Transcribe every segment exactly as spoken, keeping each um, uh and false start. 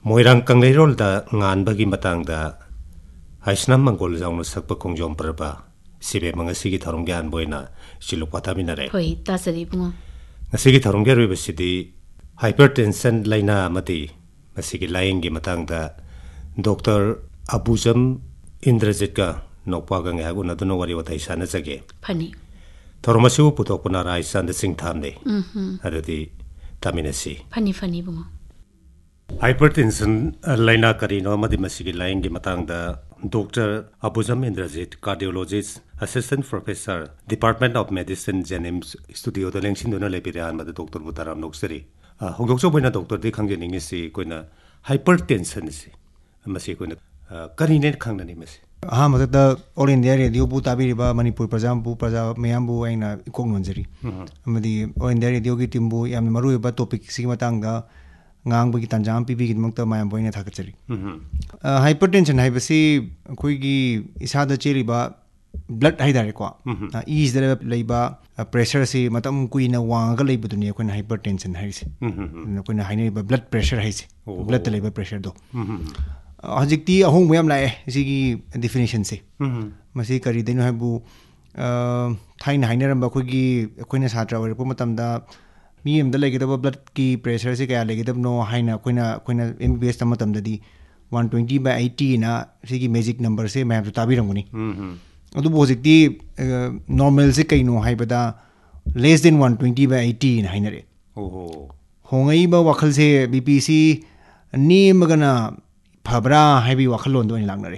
Moirang Kangairol da ngan bagi matang da Haisnam Mangol Zang Sakpa Kongjom Praba Sibe Mangasigi Tarungan Boina Silupata Minare. Hoi, Tasaribu. Nasigi Tarunga University Hypertension Laina Mati Masigi Laing Matang da Doctor Abuzam Indrajitka Nopagang Haguna Dunawari what I sana zage. Pani. Tormasu Putopuna Rais and the Sing Tamde. Mhm. Adati Taminasi. Pani funny bungo. Hypertension Laina Karino Madimasigi Laing Matang da Doctor Abuzam Indrajit, cardiologist, assistant professor, Department of Medicine, Jennings Studio, the Lengshin Dona Lepiran, the Doctor Butaram Noxeri. Hongokso when a doctor de Kanganing is Kuna hypertension. Masikuna Karinet Kanganimus. हाँ मतलब all India radio बू ताबी रिबा मणिपुर प्रजा बू प्रजा मयाम बू आइना Kong नंजरी अमदी all India radio की team बू याम मरु बा टॉपिक सी मतंग दा ngang bagi tanjam pibi gi mangta mayam boina thakachari hypertension haibasi khoi gi isada cheri ba blood haidare ko is there leiba pressure si matam kuina wanga leiba dunia khoi hypertension haise khoi na haine ba blood pressure haise blood leiba pressure do hajikti ahong mayam lae sigi definition se masi kari denu haibu thain haineram ba khoi gi khoi na satra ore po matam da me M दले गिदब blood की pressure से क्या लेगिदब no हाइना Koyna Koyna MBBS तम तम ददी one twenty by eighty ना सिगी magic number से मैं तो ताबी रंगुनी अदु बोजिकती नॉर्मल से कई नो हाइ बदा less than one twenty by eighty ना हाइना रे ओहो होंगई बा वखल से बीपीसी नीम गना फबरा हाइबी वखल लोन दो इन लागना रे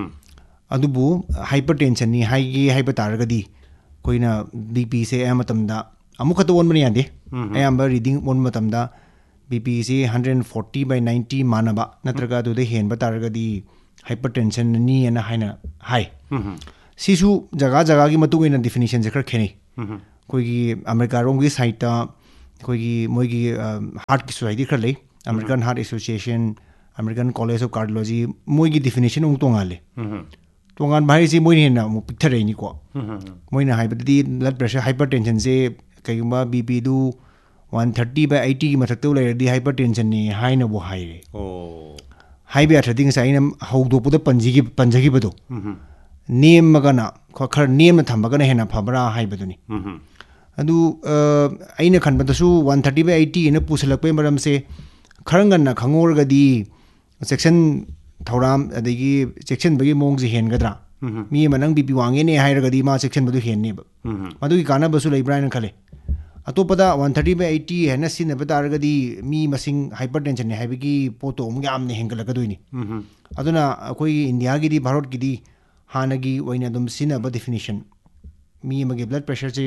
अदु बु हाइपरटेंशन नी हाइगी हाइपरटारगदी कोइना बीपी से एम तम दा अमुक तो वन बनी आंदे अयाम्बा रीडिंग वन मतमदा बीपी से one forty by ninety मानबा नत्रगा दुदे हेनबा तारगदी hypertension knee Anna हाइना high Sissu जगह जगह की मतु इन डेफिनेशन से खर खेनी कोई की अमेरिका रोंगी साइट कोई की मोगी हार्ट की सोसाइटी खर ले American heart association American college of cardiology मोगी डेफिनेशन उंग तोंगाले तोंगान भाई से मोई हेना मु पिक्चर रेनी को मोइना हाइपरदी ब्लड प्रेशर हाइपरटेंशन से कईगुम्बा बीपी दू one thirty by eighty की मथक्तो लेरदी हाइपरटेंशन ने हाइना वो हाई रे ओ हाइबे अथदिंग साइना हौदोपुदा पंजीगी पंजगी बदो नेम मगना खर नेम थंबगना हेना फबरा हाइबदुनी अदु अइना खनबदसु one thirty by eighty ने पुसलकपे मरम से खरंगना खंगोरगदी सेक्शन थौराम अदगी सेक्शन बगी मोंगजी हेनगद्रा मी मनंग बीपी वांगे ने हाइरगदी मा सेक्शन बदु हेननेब मदुगी काना बसु लेब्राइन खले अतोपदा one thirty by eighty है ना सिन बतारगदी मी मसिंग हाइपरटेंशन ने हाइबगी पोतो उमगाम ने हेंगलकदोइनी अदुना कोई इंडिया गिदी भारत गिदी हानगी वइना दुम सिन ब डेफिनेशन मी मगे ब्लड प्रेशर से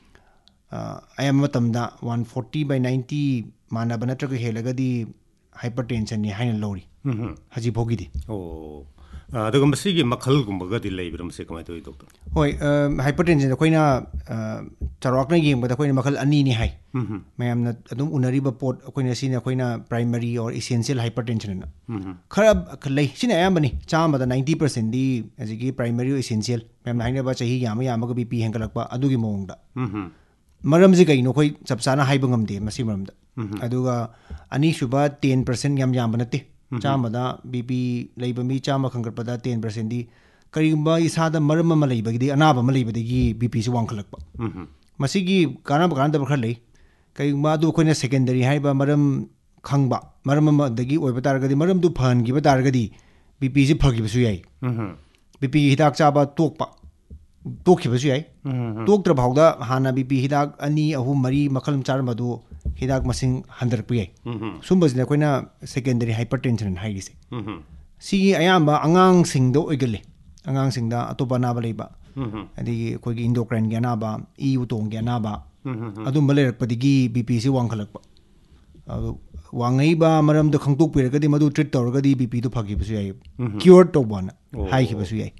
आयम मतमदा one forty by ninety माना बनत्रक हेलगदी हाइपरटेंशन ने हाइन लोरी हजी भोगिदी ओ अदुगम सिगी मखल गुंबगदी लेबिरम से कमाय तो डॉक्टर होय हाइपरटेंशन कोइना चरवाकना येंबदा कोइना मखल अनि नि हाइ मैमना अदुम उनरिबा पोट कोइना सिना कोइना प्राइमरी और एसेंशियल हाइपरटेंशन ना खरब लै सिना यामबनी चामदा ninety percent दी अजिगी प्राइमरी और एसेंशियल मैमना हाइना बा चाही याम यामगा बीपी हेंगलकपा अदुगी मोंगदा मरम जे कइनो कोइ सबसाना हाइब ngamde मसी मरमदा अदुगा अनि सुबा ten percent याम याम बनते चामदा बीपी लेब मी चाम खंगरपदा ten percent दी करीबा इसादा मरम म लेबगी अनाब म लेबदगी बीपी से वांखलकपा मसीगी काना बकान द खर ले कईबा दु खोइना सेकेंडरी हाइबा मरम खंगबा मरम म दगी ओइबा तारगदी मरम दु फन गिबा तारगदी बीपी से फगिबसु याई बीपी हिदाक चाबा तोकपा तोखिबसु याई तोक्त्र भावदा हाना बीपी हिदाक अनि अहु मरी मखलम चारमदु हिदाक मसिंग हंदरपु याई सुंबसने कोइना सेकेंडरी हाइपरटेंशन हाइगिसे सिगी अयाम्बा अंगांग सिंगदो ओइगले अंगांग सिंगदा अतोपा नाबा लेबा अदिगी कोइगी इंडोक्राइन गे नाबा ई उतोंग गे नाबा अदुम बलेरपदिगी बीपी से वांखलकपा अदु वांगैबा मरम द खंगतोक पिरगदी मदु ट्रीट तौरगदी बीपी तो फगिबसु याई क्योर तौबना हाइखिबसु याई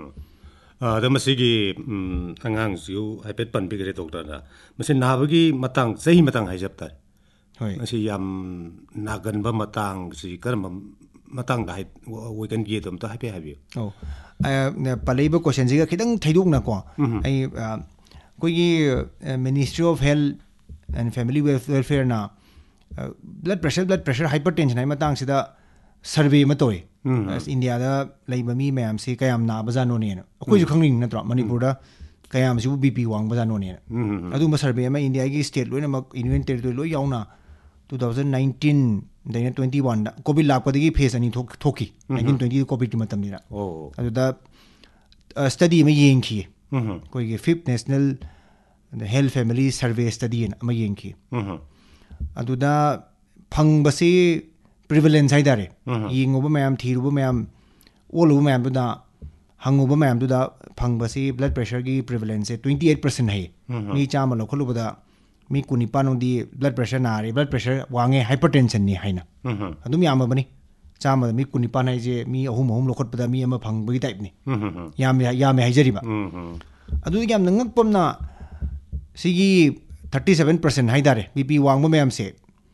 अ मसिगी अंगांगसु हाइपेट पनबिगरे डॉक्टर ना मसे नाबगी मतंग सही मतंग हाइजबता होय मसे याम नागनबा मतंग सि करम मतंग हाइ वेकन गे दम तो हाइपे हाबियो ओ पलेबा क्वेश्चन जिगा खिदंग थैदोकना को आई कोई ministry of health and family welfare ना blood pressure blood pressure hypertension है मतंग सिदा सर्वे में तोए इंडिया दा लेबा मी मैम से कयाम ना बजानो ने अखोय जु खंगनिंग नत्रो मणिपुर दा कयाम सिबु बीपी वांग बजानो ने अदु म सर्वे में इंडिया की स्टेट लोइना मक यूनियन टेरिटरी लोइ याउना twenty nineteen दैना twenty-one दा कोविड लापदगी फेस अनि थोक थोकी nineteen twenty कोविड की मतम दिना ओ अदु दा स्टडी में येंखी कोई के फिफ्थ नेशनल हेल्थ फैमिली सर्वे स्टडी न म येंखी अदु दा फंगबसे prevalence हाइदारे येंगोब ma'am थीरुब ma'am ओलुब ma'am दुदा हंगोब ma'am दुदा फंगबसे blood pressure की प्रिविलेंस से twenty-eight percent है मी चाम लखलुबदा मी कुनिपानोदी ब्लड प्रेशर नारे ब्लड प्रेशर वांगे हाइपरटेंशन नि हाइना अदुम याम बनी चाम मी कुनिपान हाइजे मी अहुम अहुम लखटपदा मी अमा फंगबगी टाइप नि याम याम हाइजरिबा अदु याम नंगकपमना सिगी thirty-seven percent हाइदारे बीपी वांगबो मैम से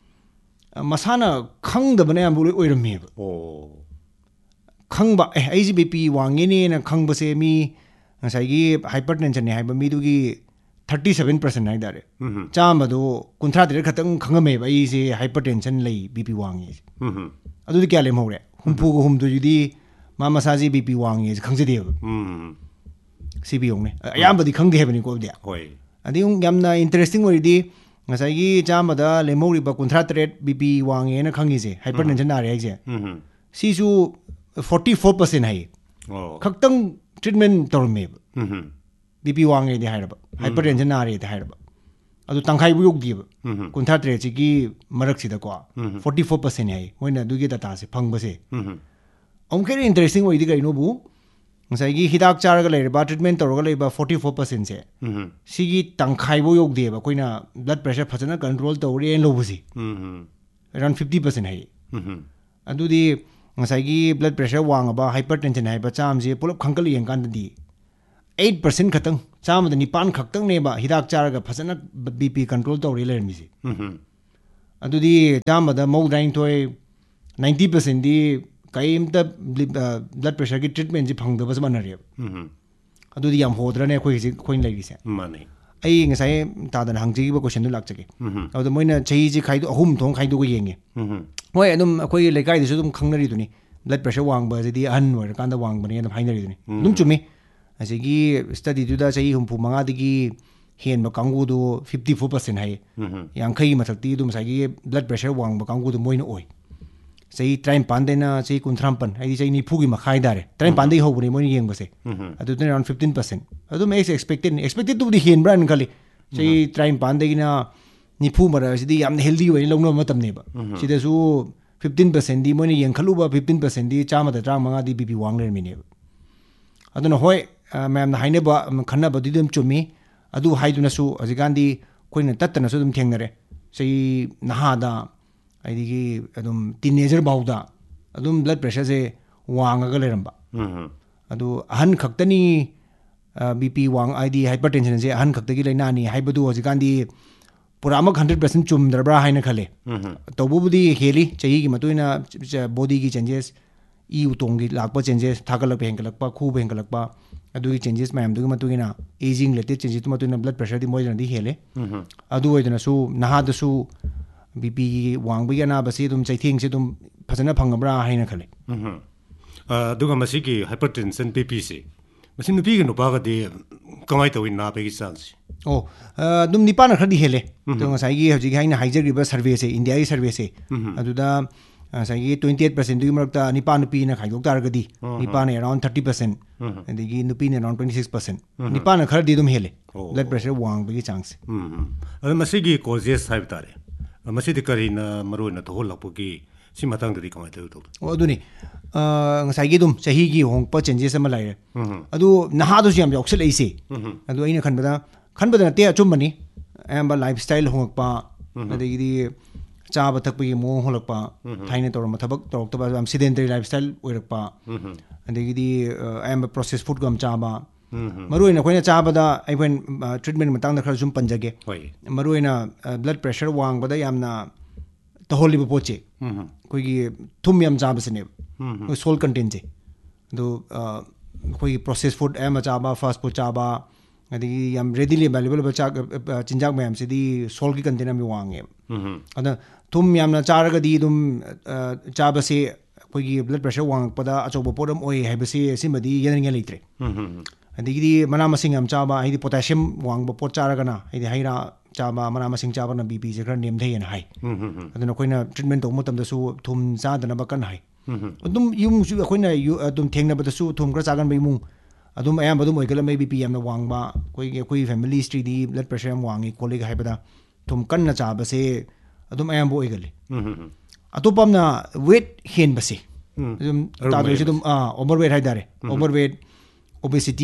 मसाना खंगदबने याम बुले ओइरमेब ओ खंगबा ए आइजी बीपी वांगे ने न खंगबसे मी ngसाइगी हाइपरटेंशन ने हाइबा मीदुगी thirty-seven percent हाइदारे चामदो कुंथ्रा दरे खतंग खंगमेब आइजे हाइपरटेंशन लई बीपी वांगे अदुदि क्या लेमहौरे हुमफु गो हुमदु जुदी मा मसाजी बीपी वांगे खंगजदेब सीबीओने अयामबदि खंगदे हेबनि को दिया होय अदि यामना इंटरेस्टिंग ओइदी ngसाइगी चामदा लेमहौरिबा कुंथ्रा त्रेट बीपी वांगे न खंगिजे हाइपरटेंशन नारे हाइजे सीसु forty-four percent high खक्तंग treatment तौरमेब BP वांगे दे हाइरबा हाइपरटेंशन नारे दे हाइरबा अदु तंखाइ बुयोग दिब कुंथ्रा त्रेट सिगी मरक सिदा को forty-four percent high Moina दुगे data से फंगबसे ओमखेर इंटरेस्टिंग ओइदी गइनो बु ngसाइगी हिदाक चारगा लेरबा ट्रीटमेंट तौरगा लेबा forty-four percent से सिगी तंखाइ बुयोग देबा Koyna blood pressure फजना control तौरे N लोबसी around fifty percent high अदुदी ngसाइगी blood pressure वांगबा hypertension हाइबा चामजे pull-up खंकल यंकानदी eight percent खतंग चामद निपान खक्तंग नेबा हिदाक चारगा फजना बीपी कंट्रोल तौरे लेरमिसी अदुदी चामद मौदाइन थोय ninety percent दी कईमता ब्लड प्रेशर की ट्रीटमेंट जी फंगदबस मनरे अदुदी याम होद्रने खोइ जी खोइन लैरिसे माने आई ngसाइ तादन हंगजिबो क्वेश्चन दु लाक्चगे अदु मोइना चही जी खाइदो अहुम थोंग खाइदो को येंगे होय अदुम अखोइ लेकाइ दिसु दुम खंगनरि दुनी ब्लड प्रेशर वांगबा जदी अहन होर कांदा वांगबने अदुम हाइनरि दुनी दुम चुमी असिगी स्टडी दुदा चही हुमफु मंगा दिगी हेन बा कांगु दो fifty-four percent हाइ यांखै मथक्ति दुम साइगी ब्लड प्रेशर वांगबा कांगु दो मोइन ओइ सही ट्राइम पांदेना सही कुंथ्रामपन आई सही निफुगी मखाइ दारे ट्राइम पांदे होबने मोइन येंगबसे अदु तने अराउंड fifteen percent अदु मे एक्सपेक्टेड एक्सपेक्टेड टू दी हेन ब्रान खाली सही ट्राइम पांदेगिना निफु मरा सिदी याम हेल्दी ओइ लौनो मतमनेबा सिदसु fifteen percent दी मोइन येंखलुबा fifteen percent दी चामा दा thirty-five दी बीपी वांग लेरमिनेबा अदुना होय मैम हाइनेबा खन्नाबा दिदम चुमी अदु हाइदुनासु अजिगांदी कोइना तत्तनासु दुम थेंगनरे सही नहादा आइदिगी अदुम टीनेजर बाउदा अदुम ब्लड प्रेशर से वांगगा लेरंबा अदु अहन खक्तनी बीपी वांग आइदी हाइपरटेंशन से अहन खक्तगी लेनानी हाइबदु अजिगांदी पुरामक one hundred percent चुमदरबा हाइना खले तौबुबुदी हेली चही की मतुइना बॉडी की चेंजेस ई उतोंगी लाकपा चेंजेस थागलक हेंगलकपा खूब हेंगलकपा अदुगी चेंजेस मैम दुगी मतुइना एजिंग लेते चेंजेस मतुइना ब्लड प्रेशर दी मोइजना दी हेले अदु ओइदनासु नहादसु बीपी वांगबगी अनाबसे दुम चैथेंग से दुम फजना फंगब्रा हाइना खले अदुगा मसिगी हाइपरटेंशन बीपी से मसिन नुपीगा नुपागदी कमाइ तवि नाबेगी चांस ओ दुम निपान खरदी हेले तो ngसाइगी हजिगी हाइना हाइजरिबा सर्वे से इंडिया की सर्वे से अदुदा ngसाइगी twenty-eight percent दुगी मरकता निपान नुपी ना खाइदोक तारगदी निपान अराउंड thirty percent अदिगी नुपी ने अराउंड twenty-six percent निपान खरदी दुम हेले ब्लड प्रेशर वांगबगी चांस अदु मसिगी कोजेस हाइब तारे मसिदि करिना मरोइना तो होलपगी सि मतंगदि कमाइ तउ तो ओ अदुनी ngसाइगी दुम चही की होंगपा चेंजेस अमा लाइरे अदु नहादुस याम यौक्सल ऐसे अदु अइना खनबदा खनबदा नते अचुमबनी एम्बा लाइफस्टाइल होंगपा अदिगी चाब थकपगी मो होलकपा थाइने तोरम थबक तोरक्तबा याम sedentary lifestyle ओइरकपा अदिगी ember process food गम चाबा मरुइना खोइना चाबदा आइफन ट्रीटमेंट मतंग खर जुम पंजगे मरुइना ब्लड प्रेशर वांगबदा यामना तहोलिबो पोचे कोइगी थुम याम चाबसने कोइ सोल कंटेंट जे दो कोइ प्रोसेस फूड एम चाबा फास्ट फूड चाबा अदिगी याम रेडिली अवेलेबल बचा चिंजाक मैम सिदी सोल की कंटेंट में वांगे अदा थुम यामना चारगदी दुम चाबसे ꯑꯩꯈꯣꯏꯒꯤ ꯕ꯭ꯂꯗ ꯄ꯭ꯔꯦꯁꯔ ꯋꯥꯡꯉꯛꯄꯗ ꯑꯆꯧꯕ ꯄꯣꯠ ꯑꯃ ꯑꯣꯏ ꯍꯥꯏꯕꯁꯤ ꯁꯤꯃꯗꯤ ꯌꯦꯡꯅꯤꯡꯉꯥꯏ ꯂꯩꯇ꯭ꯔꯦ ꯑꯗꯒꯤꯗꯤ ꯃꯅꯥ ꯃꯁꯤꯡ ꯌꯥꯝ ꯆꯥꯕ ꯍꯥꯏꯗꯤ ꯄꯣꯇꯥꯁꯤꯌꯝ ꯋꯥꯡꯕ ꯄꯣꯠ ꯆꯥꯔꯒꯅ ꯍꯥꯏꯗꯤ ꯍꯩ ꯔꯥ ꯆꯥꯕ ꯃꯅꯥ ꯃꯁꯤꯡ ꯆꯥꯕꯅ ꯕꯤ ꯄꯤꯁꯦ ꯈꯔ ꯅꯦꯝꯊꯩꯌꯦꯅ ꯍꯥꯏ ꯑꯗꯨꯅ ꯑꯩꯈꯣꯏꯅ ꯇ꯭ꯔꯤꯠꯃꯦꯟ ꯇꯧꯕ ꯃꯇꯝꯗꯁꯨ ꯊꯨꯝ ꯆꯥꯗꯅꯕ ꯀꯟꯅ ꯍꯥꯏ ꯑꯗꯨꯝ ꯌꯨꯝꯁꯨ ꯑꯩꯈꯣꯏꯅ ꯑꯗꯨꯝ ꯊꯦꯡꯅꯕꯗꯁꯨ ꯊꯨꯝ ꯈꯔ ꯆꯥꯒꯟꯕ ꯏꯃꯨꯡ ꯑꯗꯨꯝ ꯑꯌꯥꯝꯕ ꯑꯗꯨꯝ ꯑꯣꯏꯒꯜꯂꯝꯃꯦ ꯕꯤ ꯄꯤ ꯌꯥꯝꯅ ꯋꯥꯡꯕ ꯑꯩꯈꯣꯏꯒꯤ ꯑꯩꯈꯣꯏꯒꯤ ꯐꯦꯃꯤꯂꯤ ꯍꯤꯁꯇ꯭ꯔꯤꯗꯤ ꯕ꯭ꯂꯗ ꯄ꯭ꯔꯦꯁꯔ ꯌꯥꯝ ꯋꯥꯡꯉꯤ ꯈꯣꯠꯂꯤꯒ ꯍꯥꯏꯕꯗ ꯊꯨꯝ ꯀꯟꯅ ꯆꯥꯕꯁꯦ ꯑꯗꯨꯝ ꯑꯌꯥꯝꯕ ꯑꯣꯏꯒꯜꯂꯤ ꯑꯇꯣꯞꯄ ꯑꯃꯅ ꯋꯦꯠ ꯍꯦꯟꯕꯁꯦ ꯑꯗꯨꯝ ꯇꯥꯗꯣꯏꯁꯦ ꯑꯗꯨꯝ ꯑꯣꯚꯔ ꯋꯦꯠ ꯍꯥꯏꯇꯥꯔꯦ ꯑꯣꯚꯔ ꯋꯦꯠ obesity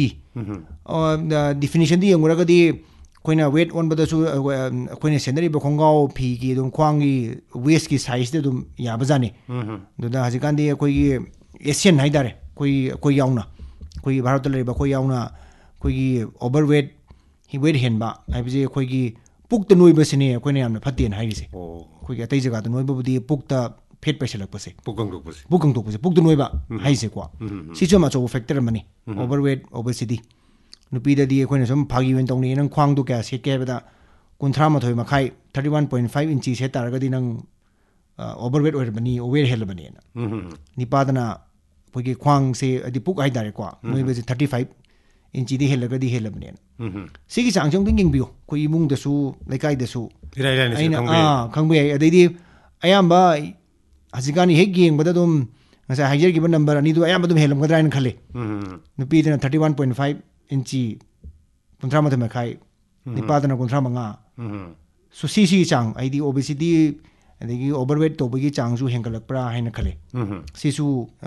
ꯗꯤꯐꯤꯅꯤꯁꯟꯗꯤ ꯌꯦꯡꯉꯨꯔꯒꯗꯤ ꯑꯩꯈꯣꯏꯅ ꯋꯦꯠ ꯑꯣꯟꯕꯗꯁꯨ ꯑꯩꯈꯣꯏꯅ ꯁꯦꯟꯅꯔꯤꯕ ꯈꯣꯡꯒ꯭ꯔꯥꯎ ꯐꯤꯒꯤ ꯑꯗꯨꯝ ꯈ꯭ꯋꯥꯡꯒꯤ ꯋꯦꯁꯀꯤ ꯁꯥꯏꯖꯇ ꯑꯗꯨꯝ ꯌꯥꯕꯖꯥꯠꯅꯤ ꯑꯗꯨꯗ ꯍꯧꯖꯤꯛꯀꯥꯟꯗꯤ ꯑꯩꯈꯣꯏꯒꯤ ꯑꯦꯁꯤꯌꯟ ꯍꯥꯏꯇꯥꯔꯦ ꯑꯩꯈꯣꯏ ꯑꯩꯈꯣꯏ ꯌꯥꯎꯅ ꯑꯩꯈꯣꯏꯒꯤ ꯚꯥꯔꯠꯇ ꯂꯩꯔꯤꯕ ꯑꯩꯈꯣꯏ ꯌꯥꯎꯅ ꯑꯩꯈꯣꯏꯒꯤ ꯑꯣꯚꯔ ꯋꯦꯠ ꯋꯦꯠ ꯍꯦꯟꯕ ꯍꯥꯏꯕꯁꯦ ꯑꯩꯈꯣꯏꯒꯤ ꯄꯨꯛꯇ ꯅꯣꯏꯕꯁꯤꯅꯦ ꯑꯩꯈꯣꯏꯅ ꯌꯥꯝꯅ ꯐꯠꯇꯦꯅ ꯍꯥꯏꯔꯤꯁꯦ ꯑꯩꯈꯣꯏꯒꯤ ꯑꯇꯩ ꯖꯒꯥꯗ ꯅꯣꯏꯕꯕꯨꯗꯤ ꯄꯨꯛꯇ ꯐꯦꯠ ꯄꯩꯁꯜꯂꯛꯄꯁꯦ ꯄꯨꯛ ꯀꯪꯊꯣꯛꯄꯁꯦ ꯄꯨꯛ ꯀꯪꯊꯣꯛꯄꯁꯦ ꯄꯨꯛꯇ ꯅꯣꯏꯕ ꯍꯥꯏꯁꯦꯀꯣ ꯁꯤꯁꯨ ꯌꯥꯝ ꯑꯆꯧꯕ ꯐꯦꯛꯇꯔ ꯑꯃꯅꯤ ꯑꯣꯚꯔ ꯋꯦꯠ ꯑꯣꯕꯦꯁꯤꯇꯤ ꯅꯨꯄꯤꯗꯗꯤ ꯑꯩꯈꯣꯏꯅ ꯁꯨꯝ ꯐꯥꯒꯤ ꯑꯣꯏꯅ ꯇꯧꯅꯩ ꯅꯪ ꯈ꯭ꯋꯥꯡꯗꯣ ꯀꯌꯥ ꯁꯦꯠꯀꯦ ꯍꯥꯏꯕꯗ ꯀꯨꯟꯊ꯭ꯔꯥ ꯃꯥꯊꯣꯏ ꯃꯈꯥꯏ thirty one point five inch set ꯇꯥꯔꯒꯗꯤ ꯅꯪ ꯑꯣꯚꯔ ꯋꯦꯠ ꯑꯣꯏꯔꯕꯅꯤ ꯋꯦꯠ ꯍꯦꯜꯂꯕꯅꯤꯅ ꯅꯤꯄꯥꯗꯅ ꯑꯩꯈꯣꯏꯒꯤ ꯈ꯭ꯋꯥꯡꯁꯦ ꯍꯥꯏꯗꯤ ꯄꯨꯛ ꯍꯥꯏꯇꯥꯔꯦꯀꯣ ꯅꯣꯏꯕꯁꯦ ꯊꯥꯔꯇꯤ ꯐꯥꯏꯚ ꯏꯟꯆꯤꯗꯤ ꯍꯦꯜꯂꯒꯗꯤ ꯍꯦꯜꯂꯕꯅꯦꯅ ꯁꯤꯒꯤ ꯆꯥꯡꯁꯦ ꯑꯃꯨꯛꯇꯪ ꯌꯦꯡꯕꯤꯌꯨ ꯑꯩꯈꯣꯏ ꯏꯃꯨꯡꯗꯁꯨ ꯂꯩꯀꯥꯏꯗꯁꯨ ꯑꯩꯅ ꯑꯥ ꯈꯪꯕ ꯌꯥꯏ ꯑꯗꯩꯗꯤ ꯑꯌꯥꯝꯕ ꯍꯧꯖꯤꯛꯀꯥꯟ ꯍꯦꯛ ꯌꯦꯡꯕꯗ ꯑꯗꯨꯝ ꯉꯁꯥꯏ ꯍꯥꯏꯖꯔꯤꯕ ꯅꯝꯕꯔ ꯑꯅꯤꯗꯨ ꯑꯌꯥꯝꯕ ꯑꯗꯨꯝ ꯍꯦꯜꯂꯝꯒꯗ꯭ꯔꯥ ꯍꯥꯏꯅ ꯈꯜꯂꯤ ꯅꯨꯄꯤꯗꯅ thirty one point five inch ꯀꯨꯟꯊ꯭ꯔꯥ ꯃꯥꯊꯣꯏ ꯃꯈꯥꯏ ꯅꯤꯄꯥꯗꯅ ꯀꯨꯟꯊ꯭ꯔꯥ ꯃꯉꯥ ꯁꯣ ꯁꯤꯁꯤꯒꯤ ꯆꯥꯡ ꯍꯥꯏꯗꯤ ꯑꯣꯕꯦꯁꯤꯇꯤ ꯑꯗꯒꯤ ꯑꯣꯚꯔ ꯋꯦꯠ ꯇꯧꯕꯒꯤ ꯆꯥꯡꯁꯨ ꯍꯦꯟꯒꯠꯂꯛꯄ꯭ꯔꯥ ꯍꯥꯏꯅ ꯈꯜꯂꯤ ꯁꯤꯁꯨ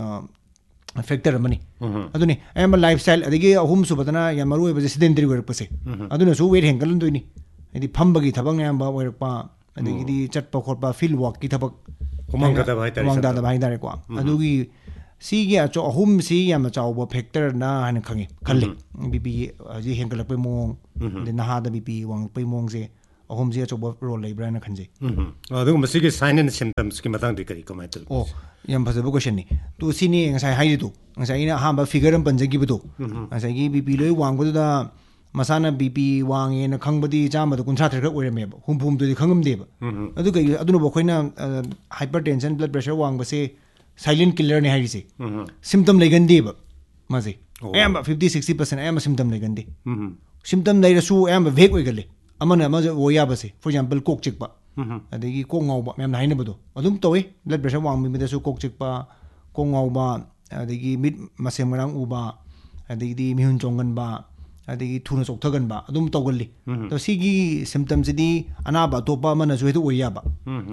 ꯐꯦꯛꯇꯔ ꯑꯃꯅꯤ ꯑꯗꯨꯅꯤ ꯑꯌꯥꯝꯕ ꯂꯥꯏꯐ ꯁ꯭ꯇꯥꯏꯜ ꯑꯗꯒꯤ ꯑꯍꯨꯝ ꯁꯨꯕꯗꯅ ꯌꯥꯝ ꯃꯔꯨ ꯑꯣꯏꯕꯁꯦ ꯁꯤꯗꯦꯟꯇꯔꯤ ꯑꯣꯏꯔꯛꯄꯁꯦ ꯑꯗꯨꯅꯁꯨ ꯋꯦꯠ ꯍꯦꯟꯒꯠꯍꯟꯗꯣꯏꯅꯤ ꯍꯥꯏꯗꯤ ꯐꯝꯕꯒꯤ ꯊꯕꯛꯅ ꯑꯌꯥꯝꯕ ꯑꯣꯏꯔꯛꯄ ꯑꯗꯒꯤꯗꯤ ꯆꯠꯄ ꯈꯣꯠꯄ ꯐꯤꯜ ꯋꯥꯛꯀꯤ ꯊꯕꯛ ꯍꯨꯃꯥꯡ ꯇꯥꯗꯕ ꯍꯥꯏꯇꯥꯔꯦ ꯍꯨꯃꯥꯡ ꯇꯥꯗꯕ ꯍꯥꯏꯇꯥꯔꯦꯀꯣ ꯑꯗꯨꯒꯤ ꯁꯤꯒꯤ ꯑꯍꯨꯝꯁꯤ ꯌꯥꯝꯅ ꯆꯥꯎꯕ ꯐꯦꯛꯇꯔꯅ ꯍꯥꯏꯅ ꯈꯪꯉꯤ ꯈꯜꯂꯤ ꯕꯤ ꯄꯤ ꯍꯧꯖꯤꯛ ꯍꯦꯟꯒꯠꯂꯛꯄꯩ ꯃꯑꯣꯡ ꯑꯗꯩ ꯅꯍꯥꯗ ꯕꯤ ꯄꯤ ꯋꯥꯡꯉꯛꯄꯩ ꯃꯑꯣꯡꯁꯦ ꯑꯍꯨꯝꯁꯤ ꯑꯆꯧꯕ ꯔꯣꯜ ꯂꯩꯕ꯭ꯔꯥ ꯍꯥꯏꯅ ꯈꯟꯖꯩ ꯑꯗꯨꯒꯨꯝꯕ ꯁꯤꯒꯤ ꯁꯥꯏꯟ ꯑꯦꯟ ꯁꯤꯝꯇꯝꯁꯀꯤ ꯃꯇꯥꯡꯗꯤ ꯀꯔꯤ ꯀꯃꯥꯏꯅ ꯇꯧꯏ ꯑꯣ ꯌꯥꯝ ꯐꯖꯕ ꯀꯣꯏꯁꯟꯅꯤ ꯇꯨ ꯁꯤꯅꯤ ꯉꯁꯥꯏ ꯍꯥꯏꯔꯤꯗꯣ ꯉꯁꯥꯏ ꯑꯩꯅ ꯑꯍꯥꯟꯕ ꯐꯤꯒꯔ ꯑꯃ ꯄꯟꯖꯈꯤꯕꯗꯣ ꯉꯁꯥꯏꯒꯤ ꯕꯤ ꯄꯤ ꯂꯣꯏ ꯋꯥꯡꯕꯗꯨꯗ ꯃꯁꯥꯅ ꯕꯤ ꯄꯤ ꯋꯥꯡꯉꯦꯅ ꯈꯪꯕꯗꯤ ꯆꯥꯝꯃꯗ ꯀꯨꯟꯊ꯭ꯔꯥ ꯇꯔꯦꯠ ꯑꯣꯏꯔꯝꯃꯦꯕ ꯍꯨꯝꯐꯨ ꯍꯨꯝꯗꯣꯏꯗꯤ ꯈꯪꯉꯝꯗꯦꯕ ꯑꯗꯨ ꯀꯩ ꯑꯗꯨꯅꯕꯨ ꯑꯩꯈꯣꯏꯅ hyper tension blood pressure ꯋꯥꯡꯕꯁꯦ silent ꯀꯤꯂꯔꯅꯦ ꯍꯥꯏꯔꯤꯁꯦ ꯁꯤꯝꯇꯝ ꯂꯩꯒꯟꯗꯦꯕ ꯃꯥꯁꯦ ꯑꯌꯥꯝꯕ ꯐꯤꯐꯇꯤ ꯁꯤꯛꯁꯇꯤ ꯄꯔꯁꯦꯟ ꯑꯌꯥꯝꯕ ꯁꯤꯝꯇꯝ ꯂꯩꯒꯟꯗꯦ ꯁꯤꯝꯇꯝ ꯂꯩꯔꯁꯨ ꯑꯌꯥꯝꯕ ꯚꯦꯛ ꯑꯣꯏꯒꯜꯂꯦ ꯑꯃꯅ ꯑꯃ ꯑꯣꯏ ꯌꯥꯕꯁꯦ ꯐꯣꯔ ꯑꯦꯛꯖꯥꯝꯄꯜ ꯀꯣꯛ ꯆꯤꯛꯄ ꯑꯗꯒꯤ ꯀꯣꯛ ꯉꯥꯎꯕ ꯃꯌꯥꯝꯅ ꯍꯥꯏꯅꯕꯗꯣ ꯑꯗꯨꯝ ꯇꯧꯋꯤ ꯕ꯭ꯂꯗ ꯄ꯭ꯔꯦꯁꯔ ꯋꯥꯡꯕ ꯃꯤꯗꯁꯨ ꯀꯣꯛ ꯆꯤꯛꯄ ꯀꯣꯛ ꯉꯥꯎꯕ ꯑꯗꯒꯤ ꯃꯤꯠ ꯃꯁꯦꯝ ꯃꯔꯥꯡ ꯎꯕ ꯑꯗꯒꯤꯗꯤ ꯃꯤꯍꯨꯟ ꯆꯣꯡꯒꯟꯕ ꯑꯗꯒꯤ ꯊꯨꯅ ꯆꯣꯛꯊꯒꯟꯕ ꯑꯗꯨꯝ ꯇꯧꯒꯜꯂꯤ ꯑꯗꯣ ꯁꯤꯒꯤ ꯁꯤꯝꯇꯝꯁꯤꯗꯤ ꯑꯅꯥꯕ ꯑꯇꯣꯞꯄ ꯑꯃꯅꯁꯨ ꯍꯦꯛꯇ ꯑꯣꯏ ꯌꯥꯕ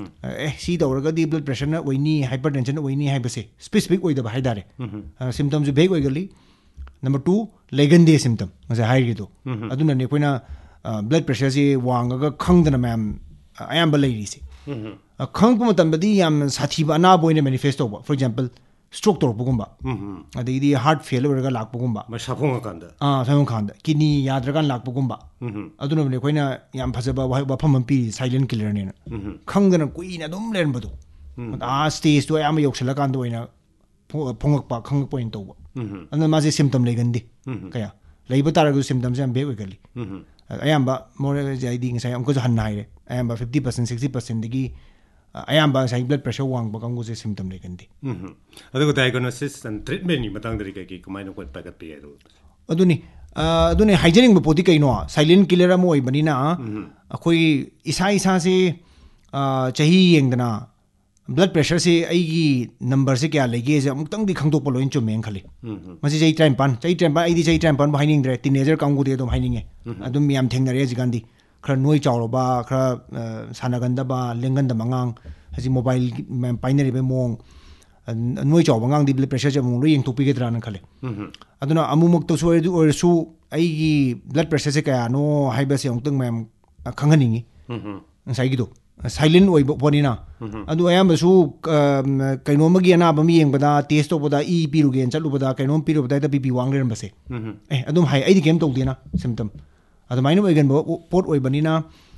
ꯑꯦ ꯁꯤ ꯇꯧꯔꯒꯗꯤ ꯕ꯭ꯂꯗ ꯄ꯭ꯔꯦꯁꯔꯅ ꯑꯣꯏꯅꯤ ꯍꯥꯏꯄꯔ ꯇꯦꯟꯁꯟ ꯑꯣꯏꯅꯤ ꯍꯥꯏꯕꯁꯦ ꯁ꯭ꯄꯦꯁꯤꯐꯤꯛ ꯑꯣꯏꯗꯕ ꯍꯥꯏꯇꯥꯔꯦ ꯁꯤꯝꯇꯝꯁꯨ ꯚꯦꯛ ꯑꯣꯏꯒꯜꯂꯤ ꯅꯝꯕꯔ ꯇꯨ ꯂꯩꯒꯟꯗꯦ ꯁꯤꯝꯇꯝ ꯉꯁꯥꯏ ꯍꯥꯏꯔꯤꯗꯣ ꯑꯗꯨꯅꯅꯦ ꯑꯩꯈꯣꯏꯅ ꯕ꯭ꯂꯗ ꯄ꯭ꯔꯦꯁꯔꯁꯤ ꯋꯥꯡꯉꯒ ꯈꯪꯗꯅ ꯃꯌꯥꯝ ꯑꯌꯥꯝꯕ ꯂꯩꯔꯤꯁꯦ ꯈꯪꯉꯛꯄ ꯃꯇꯝꯗꯗꯤ ꯌꯥꯝꯅ ꯁꯥꯊꯤꯕ ꯑꯅꯥꯕ ꯑꯣꯏꯅ ꯃꯦꯅꯤꯐꯦꯁ ꯇꯧꯕ ꯐꯣꯔ ꯑꯦꯛꯖꯥꯝꯄꯜ ꯁ꯭ꯇ꯭ꯔꯣꯛ ꯇꯧꯔꯛꯄꯒꯨꯝꯕ ꯑꯗꯒꯤꯗꯤ ꯍꯥꯔꯠ ꯐꯦꯜ ꯑꯣꯏꯔꯒ ꯂꯥꯛꯄꯒꯨꯝꯕ ꯁꯥꯐꯣꯡꯉꯀꯥꯟꯗ ꯑꯥ ꯁꯥꯐꯣꯡꯀꯥꯟꯗ ꯀꯤꯗꯅꯤ ꯌꯥꯗ꯭ꯔꯀꯥꯟꯗ ꯂꯥꯛꯄꯒꯨꯝꯕ ꯑꯗꯨꯅꯕꯨꯅꯦ ꯑꯩꯈꯣꯏꯅ ꯌꯥꯝ ꯐꯖꯕ ꯋꯥꯐꯝ ꯑꯃ ꯄꯤꯔꯤ ꯁꯥꯏꯂꯦꯟ ꯀꯤꯂꯔꯅꯦꯅ ꯈꯪꯗꯅ ꯀꯨꯏꯅ ꯑꯗꯨꯝ ꯂꯩꯔꯝꯕꯗꯣ ꯑꯥ ꯁ꯭ꯇꯦꯖꯇꯣ ꯑꯌꯥꯝꯕ ꯌꯧꯁꯜꯂꯀꯥꯟꯗ ꯑꯣꯏꯅ ꯐꯣꯡꯉꯛꯄ ꯈꯪꯉꯛꯄ ꯑꯣꯏꯅ ꯇꯧꯕ ꯑꯗꯨꯅ ꯃꯥꯁꯦ ꯁꯤꯝꯇꯝ ꯂꯩꯒꯟꯗꯦ ꯀꯌꯥ ꯂꯩꯕ ꯇꯥꯔꯒꯁꯨ ꯁꯤꯝꯇꯝꯁꯦ ꯌꯥꯝ ꯚꯦꯛ ꯑꯣꯏꯒꯜꯂꯤ ꯑꯌꯥꯝꯕ ꯃꯣꯔꯦ ꯍꯥꯏꯗꯤ ꯉꯁꯥꯏ ꯑꯃꯨꯛꯀꯁꯨ ꯍꯟꯅ ꯍꯥꯏꯔꯦ ꯑꯌꯥꯝꯕ ꯐꯤꯐꯇꯤ ꯄꯔꯁꯦꯟ ꯁꯤꯛꯁꯇꯤ ꯄꯔꯁꯦꯟꯗꯒꯤ ꯑꯌꯥꯝꯕ ꯉꯁꯥꯏ ꯕ꯭ꯂꯗ ꯄ꯭ꯔꯦꯁꯔ ꯋꯥꯡꯕ ꯀꯥꯡꯕꯨꯁꯦ ꯁꯤꯝꯇꯝ ꯂꯩꯒꯟꯗꯦ ꯑꯗꯨꯒ ꯗꯥꯏꯒꯅꯣꯁꯤꯁ ꯑꯦꯟ ꯇ꯭ꯔꯤꯠꯃꯦꯟꯒꯤ ꯃꯇꯥꯡꯗꯗꯤ ꯀꯩꯀꯩ ꯀꯃꯥꯏꯅ ꯑꯩꯈꯣꯏ ꯄꯥꯏꯈꯠꯄ ꯌꯥꯏ ꯑꯗꯨꯅꯤ ꯑꯗꯨꯅꯤ ꯍꯥꯏꯖꯅꯤꯡꯕ ꯄꯣꯠꯇꯤ ꯀꯩꯅꯣ ꯁꯥꯏꯂꯦꯟ ꯀꯤꯂꯔ ꯑꯃ ꯑꯣꯏꯕꯅꯤना ꯑꯩꯈꯣꯏ ꯏꯁꯥ ꯏꯁꯥꯁꯦ ꯆꯍꯤ ꯌꯦꯡꯗꯅ ꯕ꯭ꯂꯗ ꯄ꯭ꯔꯦꯁꯔꯁꯦ ꯑꯩꯒꯤ ꯅꯝꯕꯔꯁꯦ ꯀꯌꯥ ꯂꯩꯒꯦꯁꯦ ꯑꯃꯨꯛꯇꯪꯗꯤ ꯈꯪꯗꯣꯛꯄ ꯂꯣꯏꯅ ꯆꯨꯝꯃꯦꯅ ꯈꯜꯂꯤ ꯃꯁꯤ ꯆꯍꯤ ꯇꯔꯥꯅꯤꯄꯥꯟ ꯆꯍꯤ ꯇꯔꯥꯅꯤꯄꯥꯟ ꯑꯩꯗꯤ ꯆꯍꯤ ꯇꯔꯥꯅꯤꯄꯥꯟꯕꯨ ꯍꯥꯏꯅꯤꯡꯗ꯭ꯔꯦ ꯇꯤꯅꯦꯖꯔ ꯀꯥꯡꯕꯨꯗꯤ ꯑꯗꯨꯝ ꯍꯥꯏꯅꯤꯡꯉꯦ ꯑꯗꯨꯝ ꯌꯥꯝ ꯊꯦꯡꯅꯔꯦ ꯍꯧꯖꯤꯛꯀꯥꯟꯗꯤ ꯈꯔ ꯅꯣꯏ ꯆꯥꯎꯔꯕ ꯈꯔ ꯁꯥꯟꯅꯒꯟꯗꯕ ꯂꯦꯡꯒꯟꯗꯕ ꯑꯉꯥꯡ ꯍꯧꯖꯤꯛ ꯃꯣꯕꯥꯏꯜ ꯄꯥꯏꯅꯔꯤꯕ ꯃꯑꯣꯡ ꯅꯣꯏ ꯆꯥꯎꯕ ꯑꯉꯥꯡꯗꯤ ꯕ꯭ꯂꯗ ꯄ꯭ꯔꯦꯁꯔꯁꯦ ꯑꯃꯨꯛ ꯂꯣꯏ ꯌꯦꯡꯊꯣꯛꯄꯤꯒꯗ꯭ꯔꯥꯅ ꯈꯜꯂꯦ ꯑꯗꯨꯅ ꯑꯃꯨꯛꯃꯛꯇꯁꯨ ꯑꯣꯏꯔꯁꯨ ꯑꯩꯒꯤ ꯕ꯭ꯂꯗ ꯄ꯭ꯔꯦꯁꯔꯁꯦ ꯀꯌꯥꯅꯣ ꯍꯥꯏꯕꯁꯦ ꯑꯃꯨꯛꯇꯪ ꯃꯌꯥꯝ ꯈꯪꯍꯟꯅꯤꯡꯉꯤ ꯉꯁꯥꯏꯒꯤꯗꯣ ꯁꯥꯏꯂꯦꯟ ꯑꯣꯏꯕ ꯄꯣꯠꯅꯤꯅ ꯑꯗꯨ ꯑꯌꯥꯝꯕꯁꯨ ꯀꯩꯅꯣꯝꯃꯒꯤ ꯑꯅꯥꯕ ꯑꯃ ꯌꯦꯡꯕꯗ ꯇꯦꯁ ꯇꯧꯕꯗ ꯏ ꯄꯤꯔꯨꯒꯦꯅ ꯆꯠꯂꯨꯕꯗ ꯀꯩꯅꯣꯝ ꯄꯤꯔꯨꯕꯗ ꯍꯦꯛꯇ ꯕꯤ ꯄꯤ ꯋꯥꯡ ꯂꯩꯔꯝꯕꯁꯦ ꯑꯦ ꯑꯗꯨꯝ ꯍꯥꯏ ꯑꯩꯗꯤ ꯀꯩꯝ ꯇꯧꯗꯦꯅ ꯁꯤꯝꯇꯝ ꯑꯗꯨꯃꯥꯏꯅ ꯑꯣꯏꯒꯟꯕ ꯄꯣꯠ ꯑꯣꯏꯕꯅꯤꯅ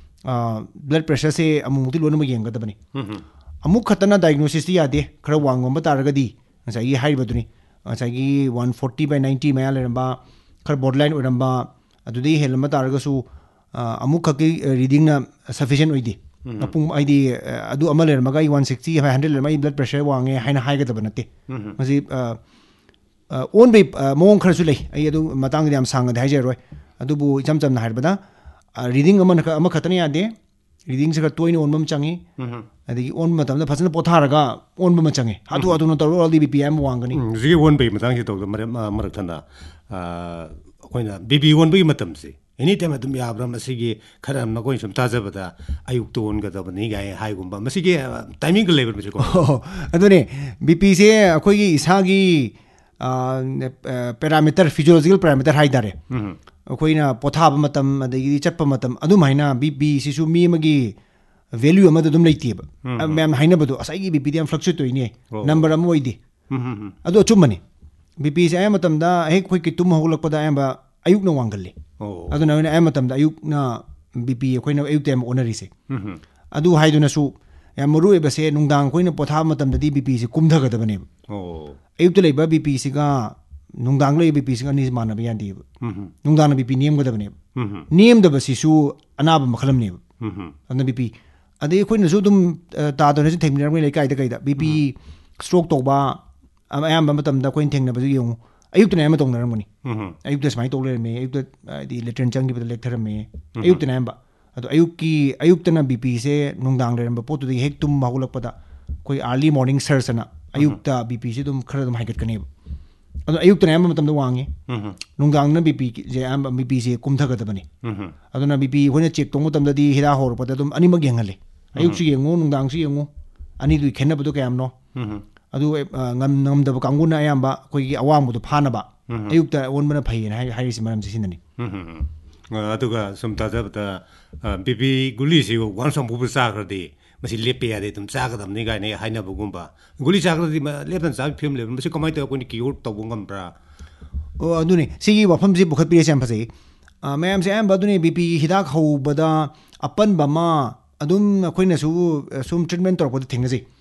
ꯕ꯭ꯂꯗ ꯄ꯭ꯔꯦꯁꯔꯁꯦ ꯑꯃꯨꯛꯃꯨꯛꯇꯤ ꯂꯣꯏꯅꯃꯛ ꯌꯦꯡꯒꯗꯕꯅꯤ ꯑꯃꯨꯛ ꯈꯛꯇꯅ ꯗꯥꯏꯒꯅꯣꯁꯤꯁꯇꯤ ꯌꯥꯗꯦ ꯈꯔ ꯋꯥꯡꯉꯝꯕ ꯇꯥꯔꯒꯗꯤ ꯉꯁꯥꯏꯒꯤ ꯍꯥꯏꯔꯤꯕꯗꯨꯅꯤ ꯉꯁꯥꯏꯒꯤ ꯋꯥꯟ ꯐꯣꯔꯇꯤ ꯕꯥꯏ ꯅꯥꯏꯟꯇꯤ ꯃꯌꯥ ꯂꯩꯔꯝꯕ ꯈꯔ ꯕꯣꯔꯗꯔꯂꯥꯏꯟ ꯑꯣꯏꯔꯝꯕ ꯑꯗꯨꯗꯒꯤ ꯍꯦꯜꯂꯝꯕ ꯇꯥꯔꯒꯁꯨ ꯑꯃꯨꯛ ꯈꯛꯀꯤ ꯔꯤꯗꯤꯡꯅ ꯁꯐꯤꯁꯦꯟ ꯑꯣꯏꯗꯦ ꯄꯨꯡ ꯑꯩꯗꯤ ꯑꯗꯨ ꯑꯃ ꯂꯩꯔꯝꯃꯒ ꯑꯩ ꯋꯥꯟ ꯁꯤꯛꯁꯇꯤ ꯍꯟꯗ꯭ꯔꯦꯗ ꯂꯩꯔꯝꯃꯒ ꯑꯩ ꯕ꯭ꯂꯗ ꯄ꯭ꯔꯦꯁꯔ ꯋꯥꯡꯉꯦ ꯍꯥꯏꯅ ꯍꯥꯏꯒꯗꯕ ꯅꯠꯇꯦ ꯃꯁꯤ ꯑꯣꯟꯕꯩ ꯃꯑꯣꯡ ꯈꯔꯁꯨ ꯂꯩ ꯑꯩ ꯑꯗꯨ ꯃꯇꯥꯡꯗꯗꯤ ꯌꯥꯝ ꯁꯥꯡꯅꯗꯤ ꯍꯥꯏꯖꯔꯣꯏ ꯑꯗꯨꯕꯨ ꯏꯆꯝ ꯆꯝꯅ ꯍꯥꯏꯔꯕꯗ ꯔꯤꯗꯤꯡ ꯑꯃꯅ ꯑꯃꯈꯛꯇꯅ ꯌꯥꯗꯦ ꯔꯤꯗꯤꯡꯁꯦ ꯈꯔ ꯇꯣꯏꯅ ꯑꯣꯟꯕ ꯑꯃ ꯆꯪꯉꯤ ꯑꯗꯒꯤ ꯑꯣꯟꯕ ꯃꯇꯝꯗ ꯐꯖꯅ ꯄꯣꯊꯥꯔꯒ ꯑꯣꯟꯕ ꯑꯃ ꯆꯪꯉꯤ ꯍꯥꯊꯨ ꯍꯥꯊꯨꯅ ꯇꯧꯔꯒꯗꯤ ꯕꯤ ꯄꯤ ꯑꯃ ꯋꯥꯡꯒꯅꯤ ꯍꯧꯖꯤꯛꯀꯤ ꯑꯣꯟꯕꯒꯤ ꯃꯇꯥꯡꯁꯤ ꯇꯧꯗ ꯃꯔꯛ ꯊꯟꯅ ꯑꯩꯈꯣꯏꯅ ꯕꯤ ꯄꯤ ꯑꯣꯟꯕꯒꯤ ꯃꯇꯝꯁꯦ ꯑꯦꯅꯤ ꯇꯥꯏꯝ ꯑꯗꯨꯝ ꯌꯥꯕ꯭ꯔꯥ ꯃꯁꯤꯒꯤ ꯈꯔ ꯑꯩꯈꯣꯏꯅ ꯁꯨꯝ ꯇꯥꯖꯕꯗ ꯑꯌꯨꯛꯇ ꯑꯣꯟꯒꯗꯕꯅꯤ ꯀꯥꯏ ꯍꯥꯏꯒꯨꯝꯕ ꯃꯁꯤꯒꯤ ꯇꯥꯏꯃꯤꯡꯒ ꯂꯩꯕ꯭ꯔꯥ ꯃꯁꯤꯀꯣ ꯑꯗꯨꯅꯦ ꯕꯤ ꯄꯤꯁꯦ ꯑꯩꯈꯣꯏꯒꯤ ꯏꯁꯥꯒꯤ ꯄꯦꯔꯥꯃꯤꯇꯔ ꯐꯤꯖꯤꯑꯣꯂꯣꯖꯤꯀꯦꯜ ꯄꯦꯔꯥꯃꯤꯇꯔ ꯍꯥꯏꯇꯥꯔꯦ ꯑꯩꯈꯣꯏꯅ ꯄꯣꯊꯥꯕ ꯃꯇꯝ ꯑꯗꯒꯤꯗꯤ ꯆꯠꯄ ꯃꯇꯝ ꯑꯗꯨꯃꯥꯏꯅ ꯕꯤ ꯄꯤꯁꯤꯁꯨ ꯃꯤ ꯑꯃꯒꯤ ꯚꯦꯂ꯭ꯌꯨ ꯑꯃꯗ ꯑꯗꯨꯝ ꯂꯩꯇꯦꯕ ꯃꯌꯥꯝꯅ ꯍꯥꯏꯅꯕꯗꯣ ꯑꯁ ꯑꯩꯒꯤ ꯕꯤ ꯄꯤꯗꯤ ꯌꯥꯝ ꯐ꯭ꯂꯛꯆꯨꯌꯦꯠ ꯇꯧꯏꯅꯦ ꯅꯝꯕꯔ ꯑꯃ ꯑꯣꯏꯗꯦ ꯑꯗꯨ ꯑꯆꯨꯝꯕꯅꯤ ꯕꯤ ꯄꯤꯁꯦ ꯑꯌꯥꯝꯕ ꯃꯇꯝꯗ ꯍꯦꯛ ꯑꯩꯈꯣꯏ ꯇꯨꯝ ꯍꯧꯒꯠꯂꯛꯄꯗ ꯑꯌꯥꯝꯕ ꯑꯌꯨꯛꯅ ꯋꯥꯡꯒꯜꯂꯤ ꯑꯗꯨꯅ ꯑꯩꯈꯣꯏꯅ ꯑꯌꯥꯝꯕ ꯃꯇꯝꯗ ꯑꯌꯨꯛꯅ ꯕꯤ ꯄꯤ ꯑꯩꯈꯣꯏꯅ ꯑꯌꯨꯛꯇ ꯌꯥꯝ ꯑꯣꯟꯅꯔꯤꯁꯦ ꯑꯗꯨ ꯍꯥꯏꯗꯨꯅꯁꯨ ꯌꯥꯝ ꯃꯔꯨ ꯑꯣꯏꯕꯁꯦ ꯅꯨꯡꯗꯥꯡ ꯑꯩꯈꯣꯏꯅ ꯄꯣꯊꯥꯕ ꯃꯇꯝꯗꯗꯤ ꯕꯤ ꯄꯤꯁꯦ ꯀꯨꯝꯊꯒꯗꯕꯅꯦꯕ ꯑꯌꯨꯛꯇ ꯂꯩꯕ ꯕꯤ ꯄꯤꯁꯤꯒ ꯅꯨꯡꯗꯥꯡ ꯂꯩꯕ ꯕꯤ ꯄꯤꯁꯤꯒ ꯑꯅꯤꯁꯤ ꯃꯥꯟꯅꯕ ꯌꯥꯗꯦꯕ ꯅꯨꯡꯗꯥꯡꯅ ꯕꯤ ꯄꯤ ꯅꯦꯝꯒꯗꯕꯅꯦꯕ ꯅꯦꯝꯗꯕꯁꯤꯁꯨ ꯑꯅꯥꯕ ꯃꯈꯜ ꯑꯃꯅꯦꯕ ꯑꯗꯨꯅ ꯕꯤ ꯄꯤ ꯑꯗꯩ ꯑꯩꯈꯣꯏꯅꯁꯨ ꯑꯗꯨꯝ ꯇꯥꯗꯅꯁꯨ ꯊꯦꯡꯅꯔꯝꯒꯅꯤ ꯂꯩꯀꯥꯏꯗ ꯀꯩꯗ ꯕꯤ ꯄꯤ ꯁ꯭ꯇ꯭ꯔꯣꯛ ꯇꯧꯕ ꯑꯌꯥꯝꯕ ꯃꯇꯝꯗ ꯑꯩꯈꯣꯏꯅ ꯊꯦꯡꯅꯕꯁꯨ ꯌꯦꯡꯉꯨ ꯑꯌꯨꯛꯇꯅ ꯑꯌꯥꯝꯕ ꯇꯧꯅꯔꯝꯒꯅꯤ ꯑꯌꯨꯛꯇ ꯁꯨꯃꯥꯏꯅ ꯇꯧ ꯂꯩꯔꯝꯃꯦ ꯑꯌꯨꯛꯇ ꯍꯥꯏꯗꯤ ꯂꯦꯇ꯭ꯔꯤꯟ ꯆꯪꯈꯤꯕꯗ ꯂꯦꯛꯊꯔꯝꯃꯦ ꯑꯌꯨꯛꯇꯅ ꯑꯌꯥꯝꯕ ꯑꯗꯣ ꯑꯌꯨꯛꯀꯤ ꯑꯌꯨꯛꯇꯅ ꯕꯤ ꯄꯤꯁꯦ ꯅꯨꯡꯗꯥꯡ ꯂꯩꯔꯝꯕ ꯄꯣꯠꯇꯨꯗꯒꯤ ꯍꯦꯛ ꯇꯨꯝꯕ ꯍꯧꯒꯠꯂꯛꯄꯗ ꯑꯩꯈꯣꯏ ꯑꯥꯔꯂꯤ ꯃꯣꯔꯅꯤꯡ ꯁꯔꯖ ꯑꯅ ꯑꯌꯨꯛꯇ ꯕꯤ ꯄꯤꯁꯦ ꯑꯗꯨꯝ ꯈꯔ ꯑꯗꯨꯝ ꯍꯥꯏꯒꯠꯀꯅꯦꯕ ꯑꯗꯣ ꯑꯌꯨꯛꯇꯅ ꯑꯌꯥꯝꯕ ꯃꯇꯝꯗ ꯋꯥꯡꯉꯤ ꯅꯨꯡꯗꯥꯡꯗꯅ ꯕꯤ ꯄꯤꯁꯦ ꯑꯌꯥꯝꯕ ꯕꯤ ꯄꯤꯁꯦ ꯀꯨꯝꯊꯒꯗꯕꯅꯤ ꯑꯗꯨꯅ ꯕꯤ ꯄꯤ ꯑꯩꯈꯣꯏꯅ ꯆꯦꯛ ꯇꯧꯕ ꯃꯇꯝꯗꯗꯤ ꯍꯤꯗꯥꯛ ꯍꯧꯔꯛꯄꯗ ꯑꯗꯨꯝ ꯑꯅꯤꯃꯛ ꯌꯦꯡꯍꯜꯂꯤ ꯑꯌꯨꯛꯁꯨ ꯌꯦꯡꯉꯨ ꯅꯨꯡꯗꯥꯡꯁꯨ ꯌꯦꯡꯉꯨ ꯑꯅꯤꯗꯨꯒꯤ ꯈꯦꯠꯅꯕꯗꯣ ꯀꯌꯥꯝꯅೋ ꯑꯗꯨ ꯉꯝꯗꯕ ꯀꯥꯡꯕꯨꯅ ꯑꯌꯥꯝꯕ ꯑꯩꯈꯣꯏꯒꯤ ꯑꯋꯥꯡꯕꯗꯣ ꯐꯥꯅꯕ ꯑꯌꯨꯛꯇ ꯑꯣꯟꯕꯅ ꯐꯩꯌꯦꯅ ꯍꯥꯏꯔꯤꯁꯤ ꯃꯔꯝꯁꯤ ꯁꯤꯅꯅꯤ ꯑꯗꯨꯒ ꯁꯨꯝ ꯇꯥꯖꯕꯗ ꯕꯤ ꯄꯤ ꯒꯨꯂꯤꯁꯤ ꯋꯥꯟꯁ ꯑꯃꯨꯛ ꯆꯥꯈ꯭ꯔꯗꯤ ꯃꯁꯤ ꯂꯦꯞꯄ ꯌꯥꯗꯦ ꯑꯗꯨꯝ ꯆꯥꯒꯗꯕꯅꯤ ꯀꯥꯏꯅ ꯍꯥꯏꯅꯕꯒꯨꯝꯕ ꯒꯨꯂꯤ ꯆꯥꯈ꯭ꯔꯗꯤ ꯂꯦꯞꯇꯅ ꯆꯥꯕꯒꯤ ꯐꯤꯕꯝ ꯂꯩꯕ ꯃꯁꯤ ꯀꯃꯥꯏꯅ ꯇꯧꯔꯒ ꯑꯩꯈꯣꯏꯅ ꯀꯤꯌꯣꯔ ꯇꯧꯕ ꯉꯝꯕ꯭ꯔꯥ ꯑꯣ ꯑꯗꯨꯅꯤ ꯁꯤꯒꯤ ꯋꯥꯐꯝꯁꯤ ꯄꯨꯈꯠꯄꯤꯔꯤꯁꯦ ꯌꯥꯝ ꯐꯖꯩ ꯃꯌꯥꯝꯁꯦ ꯑꯌꯥꯝꯕ ꯑꯗꯨꯅꯤ ꯕꯤ ꯄꯤ ꯍꯤꯗꯥꯛ ꯍꯧꯕꯗ ꯑꯄꯟꯕ ꯑꯃ ꯑꯗꯨꯝ ꯑꯩꯈꯣꯏꯅꯁꯨ ꯁꯨꯝ ꯇ꯭ꯔꯤꯠꯃꯦꯟ ꯇꯧꯔꯛꯄꯗ ꯊꯦꯡꯅꯖꯩ